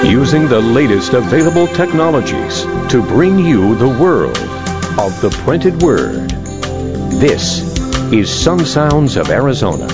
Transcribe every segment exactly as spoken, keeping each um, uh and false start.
using the latest available technologies to bring you the world of the printed word. This is Sun Sounds of Arizona.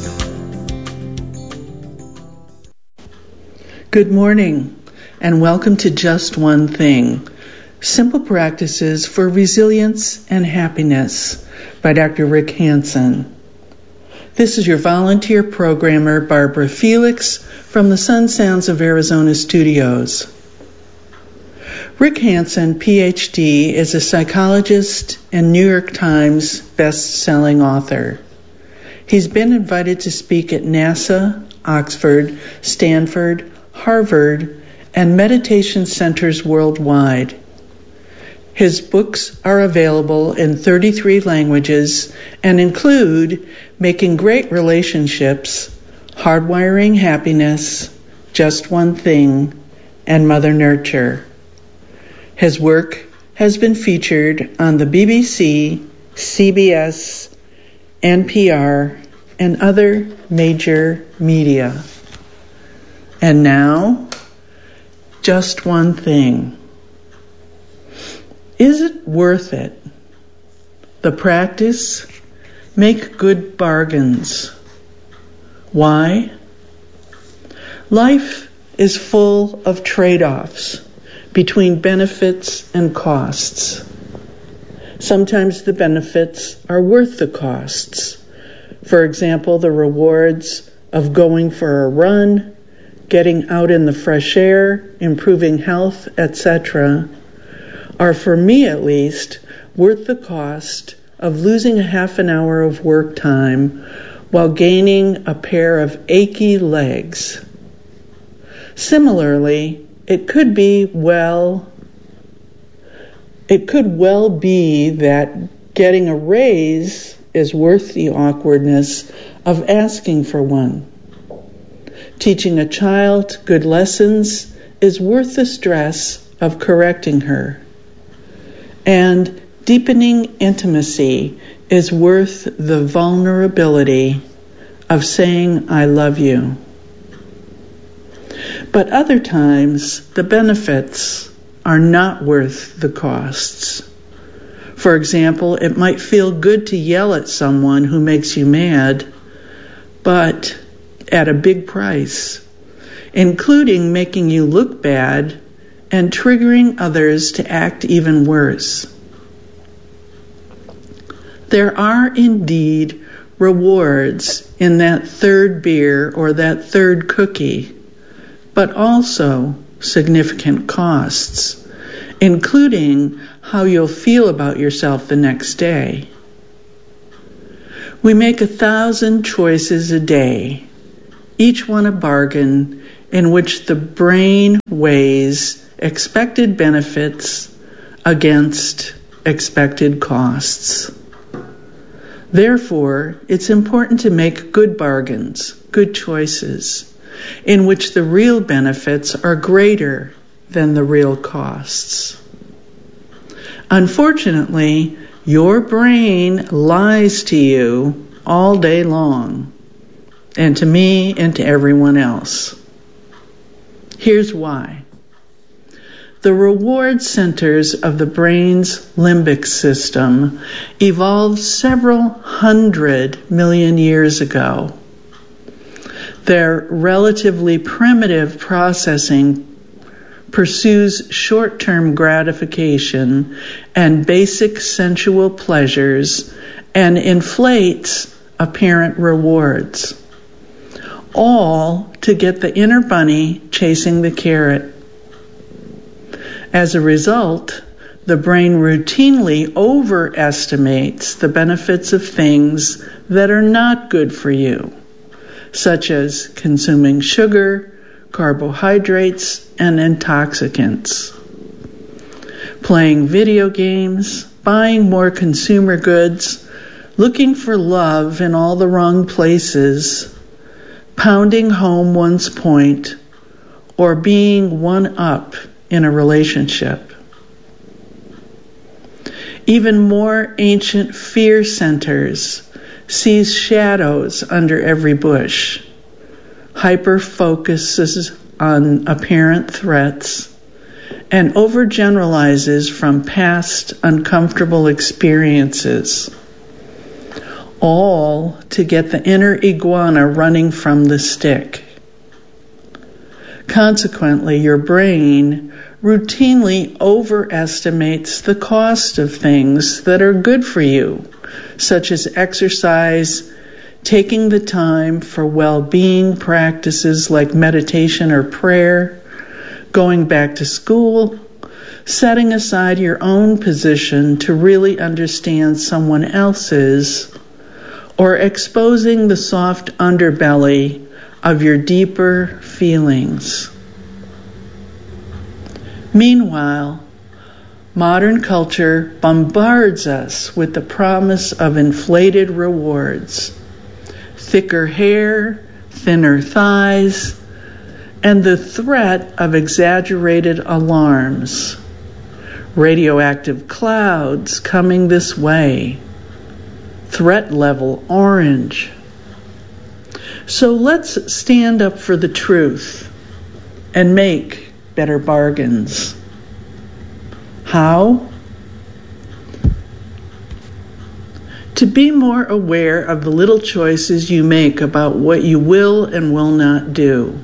Good morning, and welcome to Just One Thing, Simple Practices for Resilience and Happiness by Doctor Rick Hanson. This is your volunteer programmer, Barbara Felix, from the Sun Sounds of Arizona studios. Rick Hanson, P H D, is a psychologist and New York Times best-selling author. He's been invited to speak at NASA, Oxford, Stanford, Harvard, and meditation centers worldwide. His books are available in thirty-three languages and include Making Great Relationships, Hardwiring Happiness, Just One Thing, and Mother Nurture. His work has been featured on the B B C, C B S, N P R, and other major media. And now, just one thing. Is it worth it? The practice? Make good bargains. Why? Life is full of trade-offs between benefits and costs. Sometimes the benefits are worth the costs. For example, the rewards of going for a run, getting out in the fresh air, improving health, et cetera, are, for me at least, worth the cost of losing a half an hour of work time while gaining a pair of achy legs. Similarly, it could be well, it could well be that getting a raise is worth the awkwardness of asking for one. Teaching a child good lessons is worth the stress of correcting her. And deepening intimacy is worth the vulnerability of saying, I love you. But other times, the benefits are not worth the costs. For example, it might feel good to yell at someone who makes you mad, but at a big price, including making you look bad and triggering others to act even worse. There are indeed rewards in that third beer or that third cookie, but also significant costs, including how you'll feel about yourself the next day. We make a thousand choices a day, each one a bargain in which the brain weighs expected benefits against expected costs. Therefore, it's important to make good bargains, good choices, in which the real benefits are greater than the real costs. Unfortunately, your brain lies to you all day long, and to me and to everyone else. Here's why. The reward centers of the brain's limbic system evolved several hundred million years ago. Their relatively primitive processing pursues short-term gratification and basic sensual pleasures and inflates apparent rewards, all to get the inner bunny chasing the carrot. As a result, the brain routinely overestimates the benefits of things that are not good for you, such as consuming sugar, carbohydrates, and intoxicants. Playing video games, buying more consumer goods, looking for love in all the wrong places, pounding home one's point, or being one up in a relationship. Even more ancient fear centers sees shadows under every bush, hyper-focuses on apparent threats, and overgeneralizes from past uncomfortable experiences, all to get the inner iguana running from the stick. Consequently, your brain routinely overestimates the cost of things that are good for you, such as exercise, taking the time for well-being practices like meditation or prayer, going back to school, setting aside your own position to really understand someone else's, or exposing the soft underbelly of your deeper feelings. Meanwhile, modern culture bombards us with the promise of inflated rewards, thicker hair, thinner thighs, and the threat of exaggerated alarms. Radioactive clouds coming this way. Threat level orange. So let's stand up for the truth and make better bargains. How? To be more aware of the little choices you make about what you will and will not do.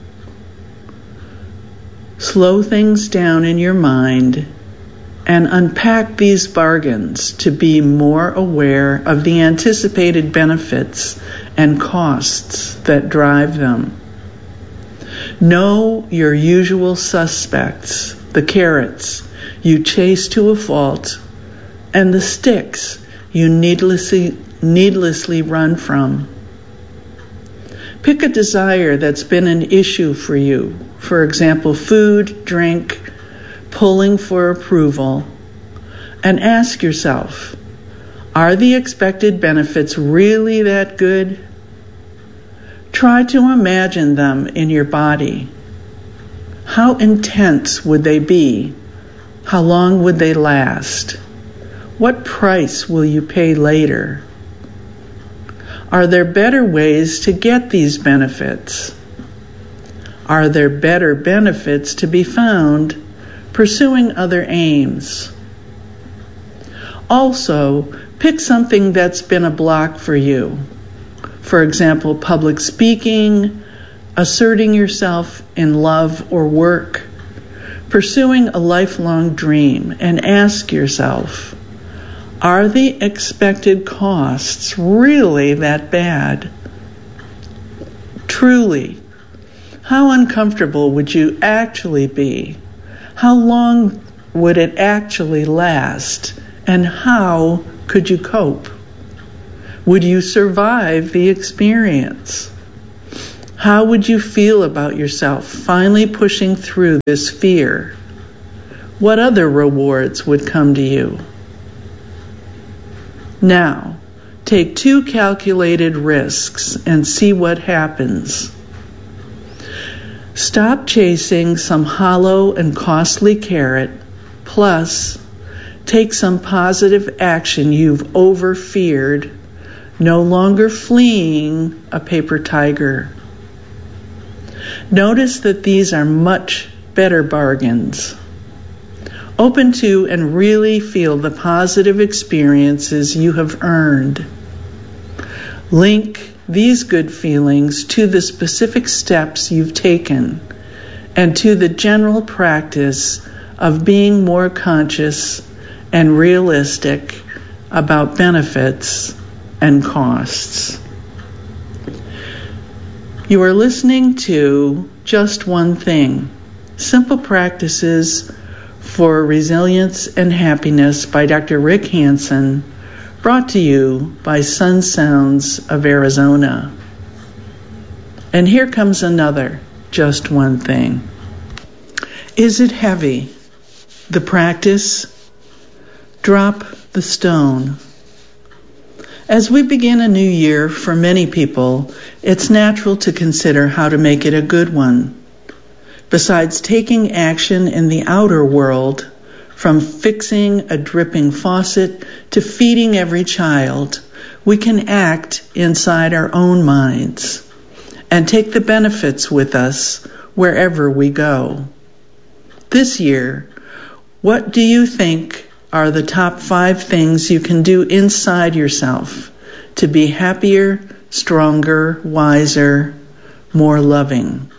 Slow things down in your mind and unpack these bargains to be more aware of the anticipated benefits and costs that drive them. Know your usual suspects, the carrots you chase to a fault, and the sticks you needlessly, needlessly run from. Pick a desire that's been an issue for you, for example, food, drink, pulling for approval, and ask yourself, are the expected benefits really that good? Try to imagine them in your body. How intense would they be? How long would they last? What price will you pay later? Are there better ways to get these benefits? Are there better benefits to be found pursuing other aims? Also, pick something that's been a block for you. For example, public speaking, asserting yourself in love or work, pursuing a lifelong dream, and ask yourself, are the expected costs really that bad? Truly, how uncomfortable would you actually be? How long would it actually last? And how could you cope? Would you survive the experience? How would you feel about yourself finally pushing through this fear? What other rewards would come to you? Now, take two calculated risks and see what happens. Stop chasing some hollow and costly carrot, plus take some positive action you've over-feared, no longer fleeing a paper tiger. Notice that these are much better bargains. Open to and really feel the positive experiences you have earned. Link these good feelings to the specific steps you've taken and to the general practice of being more conscious and realistic about benefits and costs. You are listening to Just One Thing, Simple Practices for Resilience and Happiness by Doctor Rick Hanson, brought to you by Sun Sounds of Arizona. And here comes another Just One Thing. Is it heavy? The practice? Drop the stone. As we begin a new year, for many people, it's natural to consider how to make it a good one. Besides taking action in the outer world, from fixing a dripping faucet to feeding every child, we can act inside our own minds and take the benefits with us wherever we go. This year, what do you think are the top five things you can do inside yourself to be happier, stronger, wiser, more loving?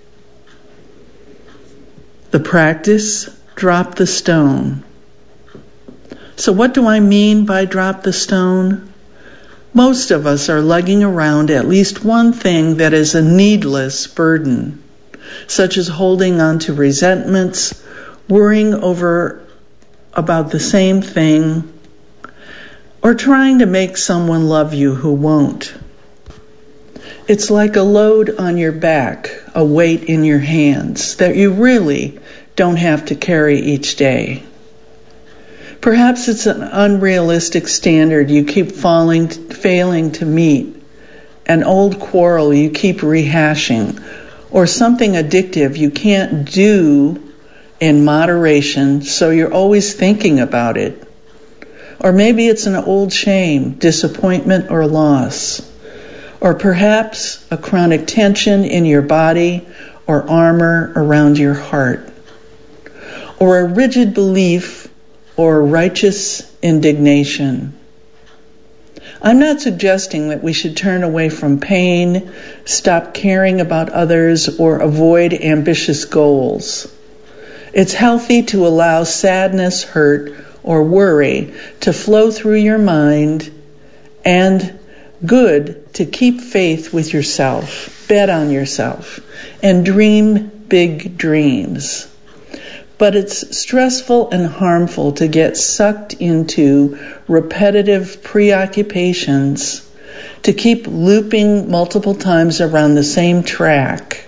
The practice, drop the stone. So what do I mean by drop the stone? Most of us are lugging around at least one thing that is a needless burden, such as holding on to resentments, worrying over about the same thing, or trying to make someone love you who won't. It's like a load on your back, a weight in your hands that you really don't have to carry each day. Perhaps it's an unrealistic standard you keep falling, failing to meet, an old quarrel you keep rehashing, or something addictive you can't do in moderation, so you're always thinking about it. Or maybe it's an old shame, disappointment, or loss. Or perhaps a chronic tension in your body or armor around your heart. Or a rigid belief or righteous indignation. I'm not suggesting that we should turn away from pain, stop caring about others, or avoid ambitious goals. It's healthy to allow sadness, hurt, or worry to flow through your mind, and good to keep faith with yourself, bet on yourself, and dream big dreams. But it's stressful and harmful to get sucked into repetitive preoccupations, to keep looping multiple times around the same track.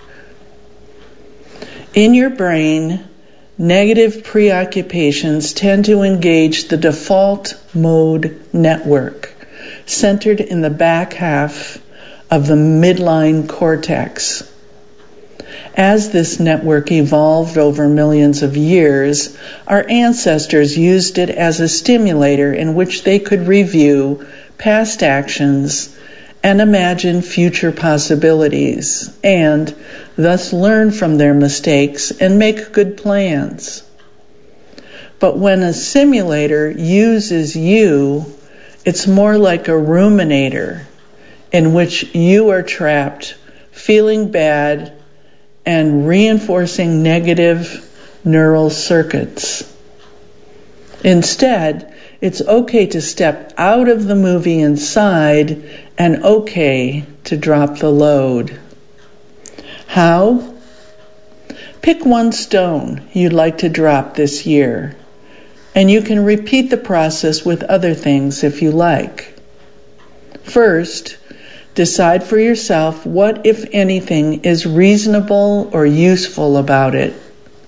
In your brain, negative preoccupations tend to engage the default mode network, centered in the back half of the midline cortex. As this network evolved over millions of years, our ancestors used it as a stimulator in which they could review past actions and imagine future possibilities, and thus learn from their mistakes and make good plans. But when a simulator uses you, it's more like a ruminator in which you are trapped, feeling bad, and reinforcing negative neural circuits. Instead, it's okay to step out of the movie inside and okay to drop the load. How? Pick one stone you'd like to drop this year, and you can repeat the process with other things if you like. First, decide for yourself what, if anything, is reasonable or useful about it.